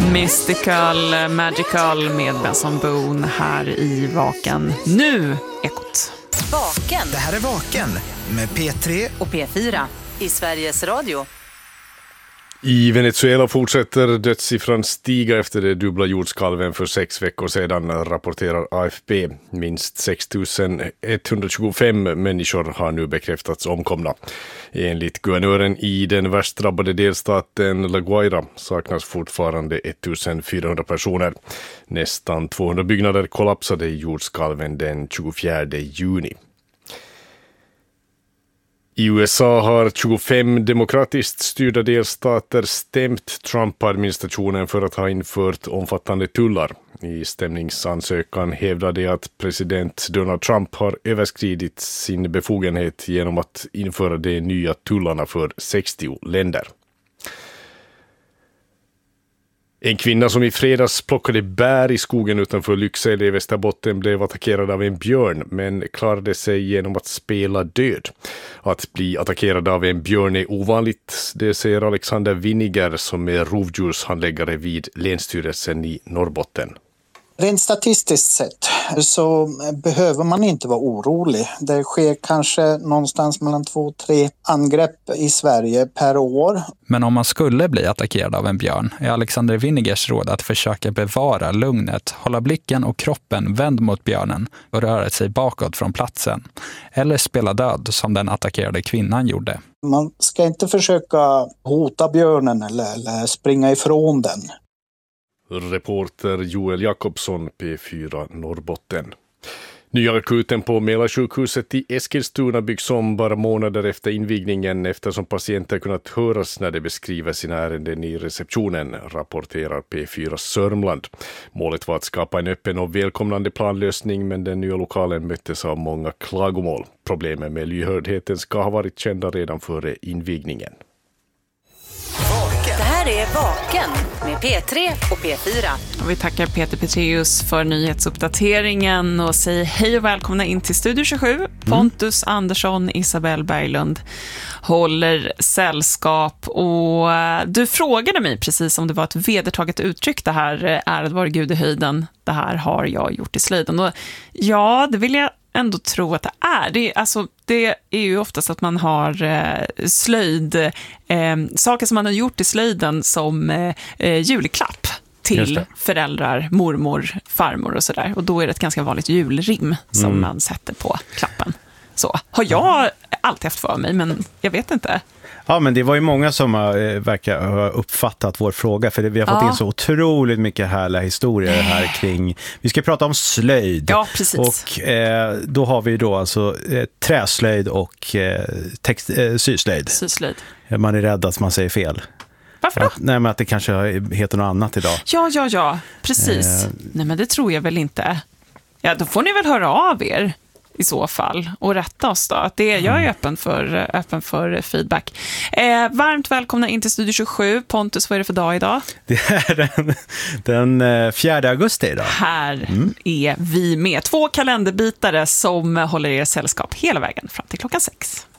Mystical, Magical med Benson Boone här i Vaken. Nu, Ekot. Vaken. Det här är Vaken med P3 och P4 i Sveriges Radio. I Venezuela fortsätter dödssiffran stiga efter det dubbla jordskalven för 6 veckor sedan, rapporterar AFP. Minst 6125 människor har nu bekräftats omkomna. Enligt guvernören i den värst drabbade delstaten La Guaira saknas fortfarande 1400 personer. Nästan 200 byggnader kollapsade i jordskalven den 24 juni. I USA har 25 demokratiskt styrda delstater stämt Trump-administrationen för att ha infört omfattande tullar. I stämningsansökan hävdade att president Donald Trump har överskridit sin befogenhet genom att införa de nya tullarna för 60 länder. En kvinna som i fredags plockade bär i skogen utanför Lycksele i Västerbotten blev attackerad av en björn, men klarade sig genom att spela död. Att bli attackerad av en björn är ovanligt, det säger Alexander Winiger som är rovdjurshandläggare vid Länsstyrelsen i Norrbotten. Rent statistiskt sett så behöver man inte vara orolig. Det sker kanske någonstans mellan 2-3 angrepp i Sverige per år. Men om man skulle bli attackerad av en björn är Alexander Winnigers råd att försöka bevara lugnet, hålla blicken och kroppen vänd mot björnen och röra sig bakåt från platsen. Eller spela död som den attackerade kvinnan gjorde. Man ska inte försöka hota björnen eller springa ifrån den. Reporter Joel Jakobsson, P4 Norrbotten. Nya akuten på Mälarsjukhuset i Eskilstuna byggs om bara månader efter invigningen eftersom patienter kunnat höras när de beskriver sina ärenden i receptionen, rapporterar P4 Sörmland. Målet var att skapa en öppen och välkomnande planlösning, men den nya lokalen möttes av många klagomål. Problemen med lyhördheten ska ha varit kända redan före invigningen. Det här är Vaken med P3 och P4. Och vi tackar Peter Petraeus för nyhetsuppdateringen och säger hej och välkomna in till Studio 27. Pontus Andersson, Isabel Berglund håller sällskap. Och du frågade mig precis om det var ett vedertaget uttryck, det här ärad vare Gud i höjden. Det här har jag gjort i slöjden. Och ja, det vill jag ändå tro att det är. Det är ju oftast att man har slöjd, saker som man har gjort i slöjden som julklapp till föräldrar, mormor, farmor och sådär. Och då är det ett ganska vanligt julrim som man sätter på klappen. Så har jag alltid haft för mig, men jag vet inte. Ja, men det var ju många som verkar ha uppfattat vår fråga, för vi har fått in så otroligt mycket härliga historier här kring. Vi ska prata om slöjd. Ja, precis. Och då har vi då alltså träslöjd och syslöjd. Syslöjd. Man är rädd att man säger fel. Varför då? Nej, men att det kanske heter något annat idag. Ja, precis. Nej, men det tror jag väl inte. Ja, då får ni väl höra av er i så fall och rätta oss då. Att jag är öppen för feedback. Varmt välkomna in till Studio 27. Pontus, vad är det för dag idag? Det är den 4 augusti idag. Här är vi med 2 kalenderbitare som håller er sällskap hela vägen fram till klockan 6.